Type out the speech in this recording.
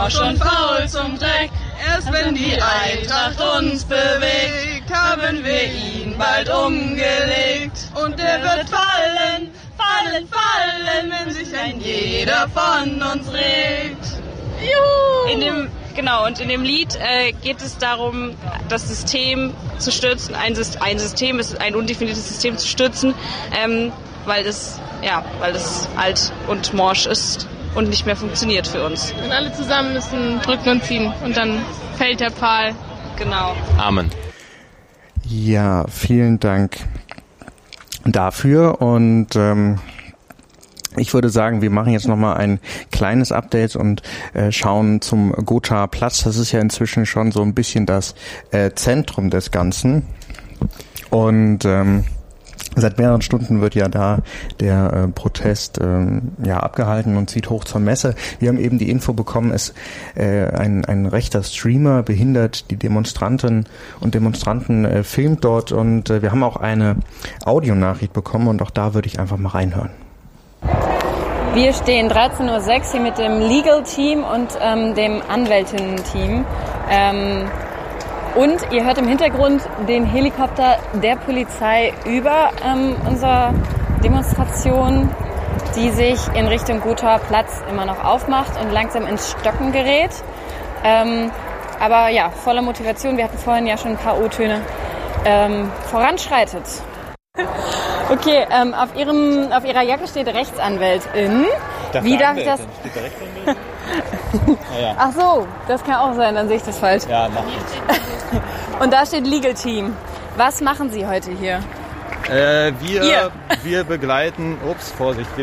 morsch und faul zum Dreck. Erst wenn die Eintracht uns bewegt, haben wir ihn bald umgelegt. Und er wird fallen, fallen, fallen, wenn sich ein jeder von uns regt. Juhu! In dem Lied geht es darum, das System zu stürzen, ein undefiniertes System zu stürzen, weil es alt und morsch ist und nicht mehr funktioniert für uns. Und alle zusammen müssen drücken und ziehen und dann fällt der Pfahl. Genau. Amen. Ja, vielen Dank dafür und ich würde sagen, wir machen jetzt nochmal ein kleines Update und schauen zum Gothaer Platz. Das ist ja inzwischen schon so ein bisschen das Zentrum des Ganzen. Und seit mehreren Stunden wird ja da der Protest abgehalten und zieht hoch zur Messe. Wir haben eben die Info bekommen, ein rechter Streamer behindert die Demonstrantinnen und Demonstranten, filmt dort und wir haben auch eine Audionachricht bekommen und auch da würde ich einfach mal reinhören. Wir stehen 13.06 Uhr hier mit dem Legal-Team und dem Anwältinnen-Team. Und ihr hört im Hintergrund den Helikopter der Polizei über unserer Demonstration, die sich in Richtung Gothaer Platz immer noch aufmacht und langsam ins Stocken gerät. Aber ja, voller Motivation, wir hatten vorhin ja schon ein paar O-Töne, voranschreitet. Okay, auf Ihrer Jacke steht Rechtsanwältin. Wie darf ich das? Steht da Rechtsanwältin? Ja. Ach so, das kann auch sein, dann sehe ich das falsch. Ja, mach ich. Und da steht Legal Team. Was machen Sie heute hier? Wir begleiten, Vorsicht,